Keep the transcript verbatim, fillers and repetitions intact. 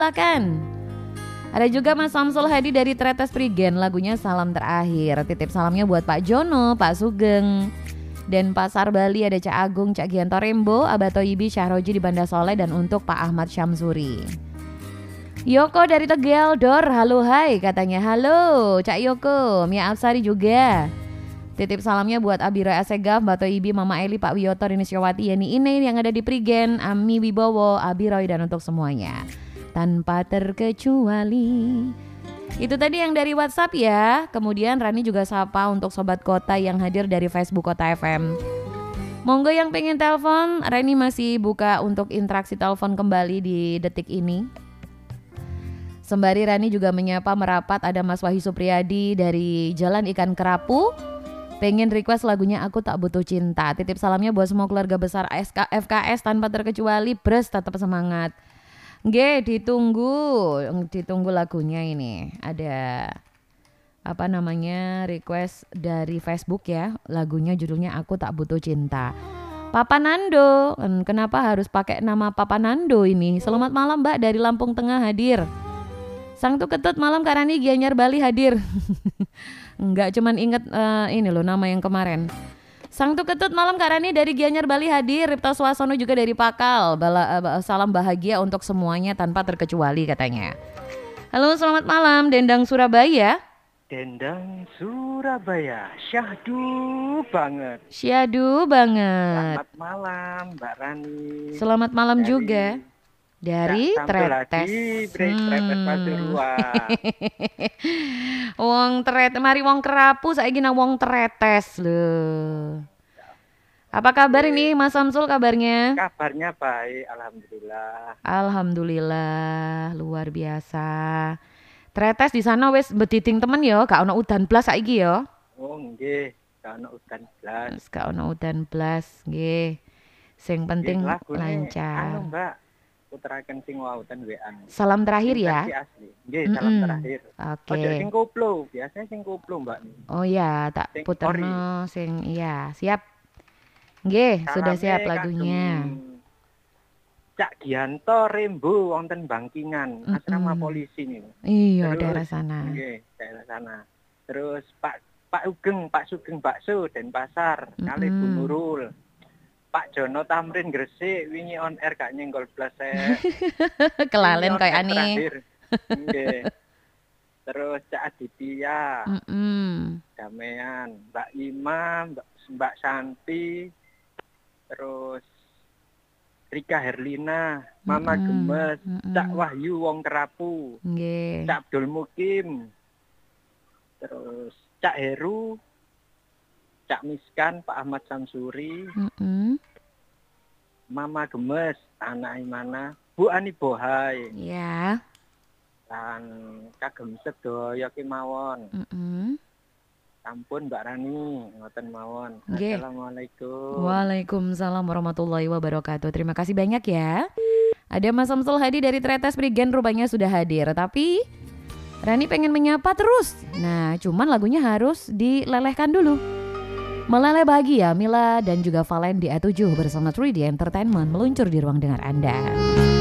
silakan. Ada juga Mas Samsul Hadi dari Tretes Prigen, lagunya Salam Terakhir. Titip salamnya buat Pak Jono, Pak Sugeng, dan Pasar Bali ada Cak Agung, Cak Gianto Rembo, Abato Ibi, Syahroji di Banda Soleh, dan untuk Pak Ahmad Syamsuri. Yoko dari Tegal, Dor, halo hai katanya. Halo Cak Yoko, Mia Absari juga. Titip salamnya buat Abira Asegaf, Bato Ibi, Mama Eli, Pak Wiyoto, Rini Syawati, Yani Ine yang ada di Prigen, Ami Wibowo, Abiroy, dan untuk semuanya tanpa terkecuali. Itu tadi yang dari WhatsApp ya. Kemudian Rani juga sapa untuk Sobat Kota yang hadir dari Facebook Kota F M. Monggo yang pengen telepon, Rani masih buka untuk interaksi telepon kembali di detik ini. Sembari Rani juga menyapa merapat ada Mas Wahyu Supriyadi dari Jalan Ikan Kerapu. Pengen request lagunya Aku Tak Butuh Cinta. Titip salamnya buat semua keluarga besar F K S tanpa terkecuali. Bres, tetap semangat. Nggih, ditunggu, ditunggu lagunya ini. Ada apa namanya request dari Facebook ya. Lagunya judulnya Aku Tak Butuh Cinta. Papa Nando, kenapa harus pakai nama Papa Nando ini? Selamat malam Mbak dari Lampung Tengah hadir. Sang tuh ketut malam Karani Gianyar Bali hadir. Enggak cuman inget uh, ini loh nama yang kemarin. Sang tuh ketut malam Karani dari Gianyar Bali hadir. Ripta Swasono juga dari Pakal. Bala, uh, salam bahagia untuk semuanya tanpa terkecuali katanya. Halo selamat malam Dendang Surabaya. Dendang Surabaya, syahdu banget. Syahdu banget. Selamat malam Mbak Rani. Selamat malam dari, juga. Dari Tretes. Hmm. Wong Tretes, mari wong kerapu saiki nang wong Tretes lho. Apa kabar ini Mas Samsul kabarnya? Kabarnya baik, alhamdulillah. Alhamdulillah, luar biasa. Tretes di sana wis betiting temen ya, gak ono udan blas saiki ya. Oh nggih, gak ono udan blas. Gak ono udan blas, nggih. Sing penting lancar. Anu Mbak, puteraken sing wautan W A. Salam terakhir ya. Nggih, salam terakhir. Oke. Okay. Ojo sing koplo, biasanya sing koplo Mbak. Oh iya, tak sing puterno sing iya, siap. Nggih, sudah siap lagunya. Cak Gianto Rembo wonten Bangkingan, mm-mm. asrama polisi nih. Iya, daerah sana. Nggih, daerah sana. Terus Pak Pak Ugeng, Pak Sugeng Bakso Denpasar, kali Bu Nurul. Pak Jono Tamrin Gresik wingi on air gak nyenggol blas e. Kelalen koyo ane. Nggih. Terus Cak Aditya. Mm-mm. Damean, Mbak Ima, Mbak, Mbak Santi. Terus Rika Herlina, Mama mm-mm. Gemes, mm-mm. Cak Wahyu Wong Kerapu. Nggih. Cak Abdul Mukim. Terus Cak Heru. Cak Miskan, Pak Ahmad Samsuri, mm-hmm. Mama Gemes, anak Imana, Bu Ani Bohai, ya, dan kagem sedaya kemawon. Mm-hmm. Sampun Mbak Rani, ngoten mawon. Okay. Assalamualaikum. Waalaikumsalam warahmatullahi wabarakatuh. Terima kasih banyak ya. Ada Mas Samsul Hadi dari Tretes Prigen, rupanya sudah hadir, tapi Rani pengen menyapa terus. Nah, cuman lagunya harus dilelehkan dulu. Meleleh bahagia, Mila dan juga Valen di A tujuh bersama tiga D Entertainment meluncur di ruang dengar Anda.